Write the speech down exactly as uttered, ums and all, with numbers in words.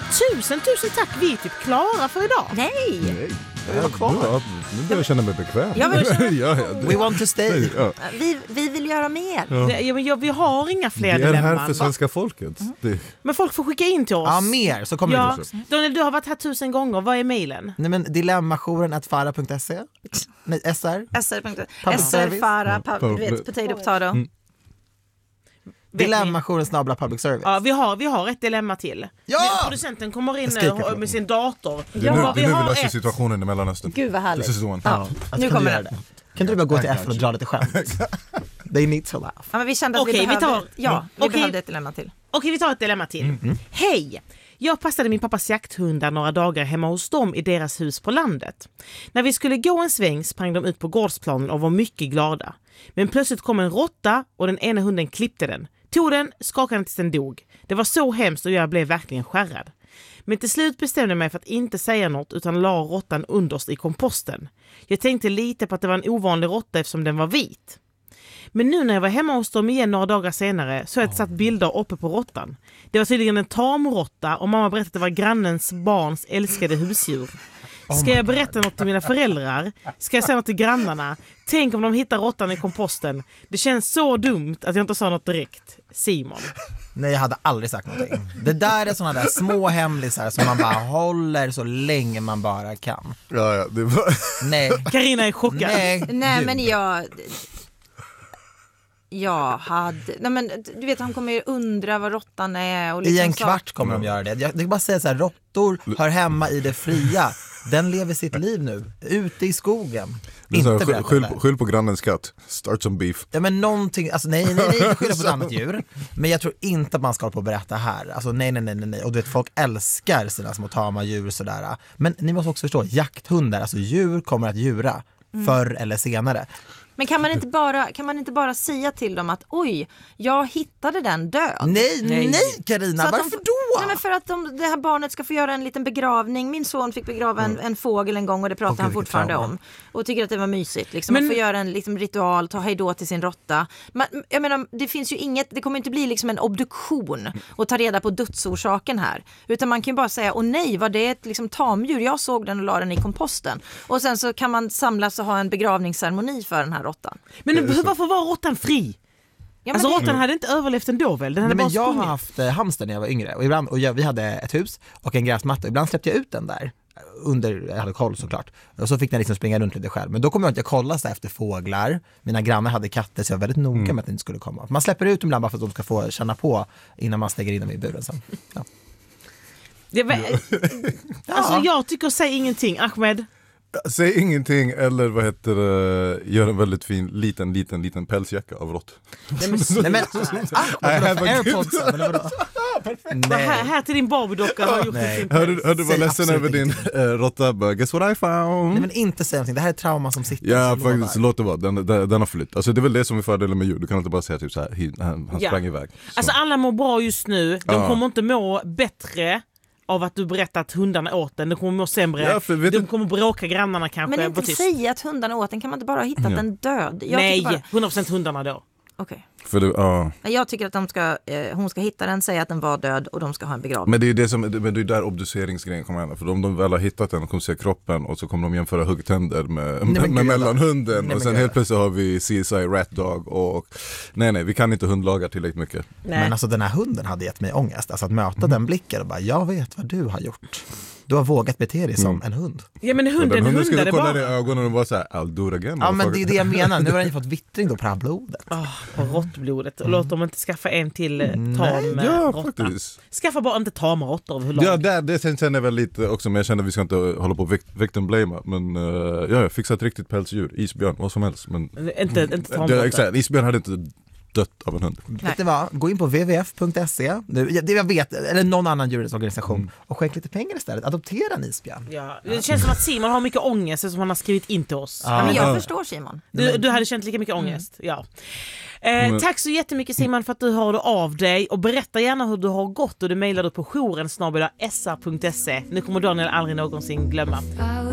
tusen, tusen tack. Vi är typ klara för idag. Nej. Nej. Jag var kvar. Ja, nu börjar jag känna mig bekväm. Jag vill känna... ja, ja, det... We want to stay. Ja. vi, vi vill göra mer. Ja. Det, ja, men jag, vi har inga fler Det är dilemman. här för svenska folket. Mm. Det... Men folk får skicka in till oss. Ja, mer så kommer Ja. det till oss. Daniel, du har varit här tusen gånger. Vad är mejlen? Nej, men dilemmajoren at fara punkt se. Nej, S R. S R punkt Public S R, service. Fara, pub, Mm. du vet, potato, potato. Mm. Dilemmajoren snabla public service. Ja, vi har, vi har ett dilemma till. Ja! Men producenten kommer in skriker på med sin dator. Det är nu, Ja, det är nu vi löser ett. situationen i Mellanöstern. Gud vad härligt. This is the one. Ja, Alltså, nu kan kommer du göra det. det? Kan du bara gå till F och dra lite skämt? They need to laugh. Ja, men vi kände att Okej, vi vi behövde, tar- ja, vi Okej. behövde ett dilemma till. Okej, vi tar ett dilemma till. Mm. Hej! Jag passade min pappas jakthundar några dagar hemma hos dem i deras hus på landet. När vi skulle gå en sväng sprang de ut på gårdsplanen och var mycket glada. Men plötsligt kom en råtta och den ena hunden klippte den. Tog den, skakade den tills den dog. Det var så hemskt och jag blev verkligen skärrad. Men till slut bestämde jag mig för att inte säga något utan la råttan underst i komposten. Jag tänkte lite på att det var en ovanlig råtta eftersom den var vit. Men nu när jag var hemma hos dem igen några dagar senare så har jag satt bilder uppe på råttan. Det var tydligen en tamråtta och mamma berättade att det var grannens barns älskade husdjur. Ska jag berätta något till mina föräldrar? Ska jag säga något till grannarna? Tänk om de hittar råttan i komposten. Det känns så dumt att jag inte sa något direkt. Simon. Nej, jag hade aldrig sagt någonting. Det där är såna där små hemlisar som man bara håller så länge man bara kan. Ja, ja, det var... Nej. Carina är chockad. Nej, Nej, Gud. men jag... Jag hade... Nej, men du vet, han kommer ju undra vad råttan är. Och liksom I en så. kvart kommer de göra det. Jag kan bara säga så här, råttor hör hemma i det fria. Den lever sitt liv nu, ute i skogen. Det är så här, Inte skyll, berätta skyll, det. skyll på grannens katt. Start some beef. Ja, men någonting, alltså nej, nej, nej, inte skylla på ett annat djur. Men jag tror inte att man ska hålla på och berätta här. Alltså nej, nej, nej, nej. Och du vet, folk älskar sina små tama djur sådär. Men ni måste också förstå, jakthundar, alltså djur kommer att djura förr eller senare. Men kan man inte bara kan man inte bara säga till dem att oj, jag hittade den död. Nej, Nej. nej Carina, Så att varför de, då? Nej, men för att de, det här barnet ska få göra en liten begravning. Min son fick begrava en, en fågel en gång och det pratar Okej, han vilket fortfarande trauma. om. Och tycker att det var mysigt. Liksom, Men- att få göra en liksom, ritual, ta hejdå till sin råtta. Men, jag menar, det finns ju inget, det kommer inte bli liksom en obduktion och ta reda på dödsorsaken här. Utan man kan ju bara säga, åh nej, var det ett liksom, tamdjur? Jag såg den och la den i komposten. Och sen så kan man samlas och ha en begravningsceremoni för den här råttan. Men hur, varför var råttan fri? Ja, men Alltså det- råttan hade inte överlevt ändå väl? Den hade Nej, bara men jag har sprungit. haft eh, hamster när jag var yngre och, ibland, och jag, vi hade ett hus och en gräsmatta. Ibland släppte jag ut den där under, jag hade koll såklart. Och så fick den liksom springa runt lite själv. Men då kom jag inte att kolla så här efter fåglar. Mina grannar hade katter så jag var väldigt noga Mm. med att det inte skulle komma. Man släpper ut dem ibland bara för att de ska få känna på innan man stänger in dem i buren sen. Ja. Det var, alltså jag tycker säg ingenting, Ahmed. Säg ingenting eller vad heter det, gör en väldigt fin liten, liten, liten pälsjacka av rått. Nej men, ah, I have a airpods, eller vadå? Nej. Här, här till din Barbie-docka har gjort Nej. en fin Hörde hör du var Säg ledsen absolut över din äh, råtta? Bara, guess what I found? Nej men inte säga någonting, det här är trauma som sitter. Ja, så jag faktiskt, lovar. låt det vara. Den, den, den har flytt. Alltså det är väl det som är fördelen med djur. Du kan inte bara säga typ så här, he, han, han Ja. sprang iväg. Så. Alltså alla mår bra just nu. De Ja. kommer inte må bättre av att du berättar att hundarna åt den. De kommer må sämre. Ja, för vet De du- kommer bråka grannarna kanske. Men Var inte tyst. säga att hundarna åt den, kan man inte bara ha hittat den död? Jag Nej, tycker bara, hundra procent hundarna då. okej. För det, ja. Jag tycker att de ska, eh, hon ska hitta den, säga att den var död och de ska ha en begravning. Men det är ju det som, men det är där obduceringsgrejen kommer hända. För om de väl har hittat den och kommer se kroppen och så kommer de jämföra huggtänder med, men med, gud, med mellanhunden. nej, men Och sen gud. helt plötsligt har vi C S I Rat Dog och nej nej, vi kan inte hundlaga tillräckligt mycket. Nej. Men alltså den här hunden hade gett mig ångest. Alltså att möta den blicken och bara, jag vet vad du har gjort. Du har vågat bete dig som en hund. Ja men Och hunden den hunden skulle hundade kolla dig i bara. ögonen och bara såhär, I'll do it again. Ja men det är det jag motherfucker. menar, nu har den ju fått vittring då på det här blodet. Oh, på råttblodet. Och låt dem inte skaffa en till eh, tam eh, Ja, råtta. faktiskt. Skaffa bara inte tama råttor överlag. Ja, det, det sen känner jag väl lite också, men jag känner att vi ska inte hålla på och vict- victim blame. Men uh, ja, jag fixar ett riktigt pälsdjur, isbjörn, vad som helst. Men Inte, inte det, tamråtta. exakt, isbjörn hade inte dött av en hund. Vet ni vad? Gå in på w w f punkt se, nu, det jag vet, eller någon annan djurrättsorganisation mm. och skänk lite pengar istället. Adoptera en isbjörn. Ja, det känns som att Simon har mycket ångest som han har skrivit in till oss. Ja. Men jag Ja. förstår Simon. Du, du hade känt lika mycket ångest. Ja. Eh, tack så jättemycket Simon för att du hörde av dig. Och berätta gärna hur du har gått. Och du mejlar du på jouren snabel-a s r punkt se. Nu kommer Daniel aldrig någonsin glömma.